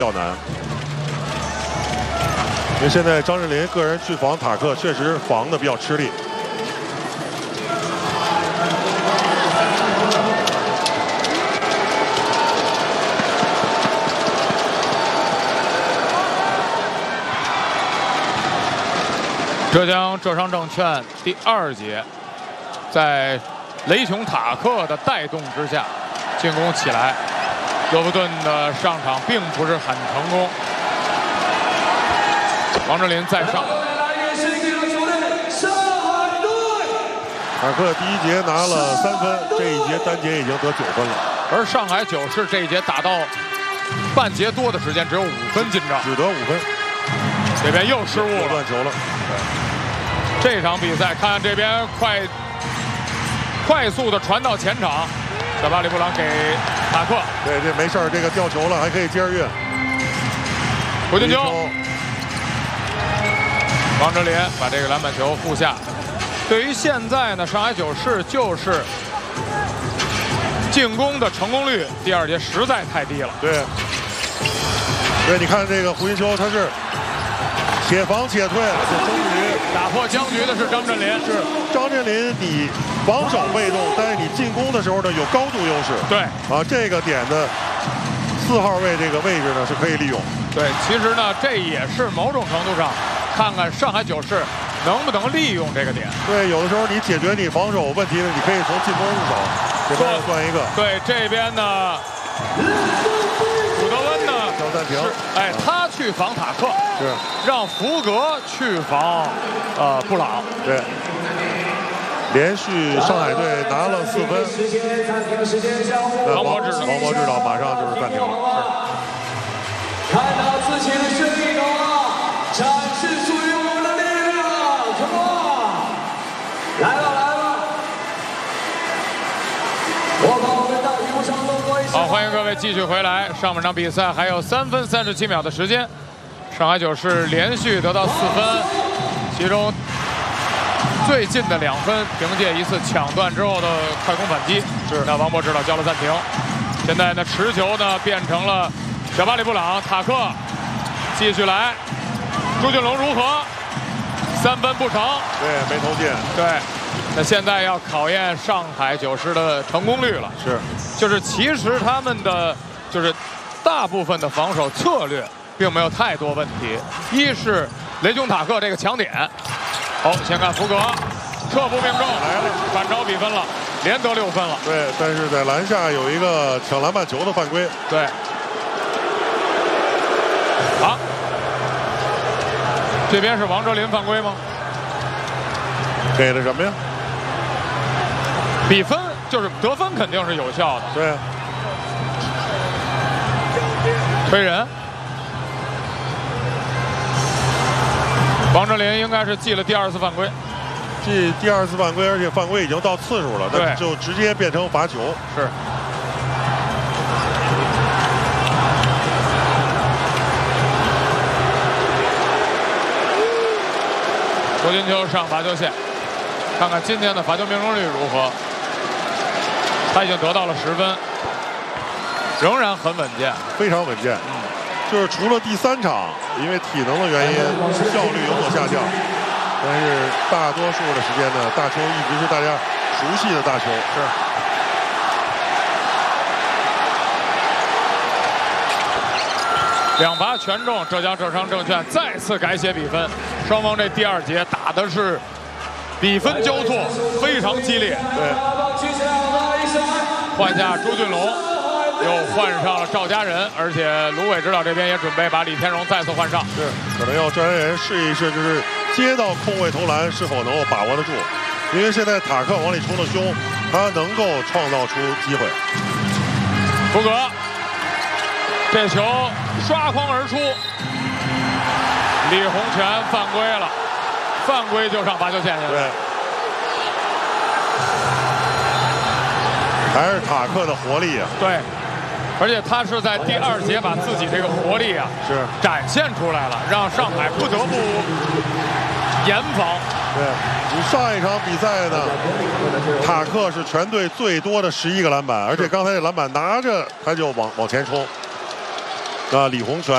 较难。因为现在张镇麟个人去防塔克，确实防的比较吃力。 浙江浙商证券第2节，在雷琼塔克的带动之下，进攻起来。罗伯顿的上场并不是很成功。王镇麟再上。 塔克第1节拿了3分，这一节单节已经得9分了。 而上海九市这一节打到半节多的时间，只有5分进账， 只得5分。 这边又失误了， 断球了。 这场比赛，看这边快速的传到前场，小巴里布朗给塔克。 对，这没事儿，这个掉球了，还可以接着越。 胡金秋，王哲林把这个篮板球护下。对于现在呢，上海九市就是进攻的成功率，第2节实在太低了。 对，你看这个胡金秋，他是。 且防且退，终于打破僵局的是张镇麟。 是张镇麟，你防守被动，但是你进攻的时候呢有高度优势。 对啊，这个点的4号位这个位置呢是可以利用。 对，其实呢这也是某种程度上看看上海九市能不能利用这个点。 对，有的时候你解决你防守问题呢，你可以从进攻入手。这边又断一个。 对，这边呢，古德温呢叫暂停。 哎，他去防塔克。 是让福格去防布朗， 对，连续上海队拿了4分。 王柏芝导马上就是暂停了。 看到自己的胜利了，展示属于我们的力量 ，Come on， 来吧！我把我们大屏幕上动作一下。 好，欢迎各位继续回来，上半场比赛还有3分37秒的时间。 上海九市连续得到4分，其中最近的2分凭借一次抢断之后的快攻反击。是，那王柏指导叫了暂停。现在呢，持球呢变成了小巴里布朗、塔克，继续来。朱俊龙如何？3分不成。 对，没投进。 对，那现在要考验上海九市的成功率了。 是， 就是其实他们的就是大部分的防守策略。 并没有太多问题。一是雷琼塔克这个抢点，好，先看福格，撤步命中来了，反超比分了，连得6分了。 对，但是在篮下有一个抢篮板球的犯规。 对，好，这边是王哲麟犯规吗？ 给了什么呀？ 比分就是得分肯定是有效的。 对， 推人。 王哲麟应该是记了第2次犯规， 记第2次犯规，而且犯规已经到次数了，那就直接变成罚球。 是。胡金秋上罚球线，看看今天的罚球命中率如何。他已经得到了10分，仍然很稳健， 非常稳健。就是除了第3场，因为体能的原因，效率有所下降，但是大多数的时间呢，大球一直是大家熟悉的大球。 是。2罚全中，浙江浙商证券再次改写比分。双方这第2节打的是比分交错，非常激烈。 对。 换下朱俊龙。 又换上了赵家人，而且卢伟指导这边也准备把李天荣再次换上。 是，可能要赵家人试一试，就是接到空位投篮是否能够把握得住，因为现在塔克往里冲的凶，他能够创造出机会。 福格，这球刷筐而出，李洪权犯规了，犯规就上罚球线去了。 对。 还是塔克的活力啊！ 对，而且他是在第2节把自己这个活力啊是展现出来了，让上海不得不严防。 对，你上一场比赛呢，塔克是全队最多的11个篮板，而且刚才这篮板拿着他就往前冲。李洪权。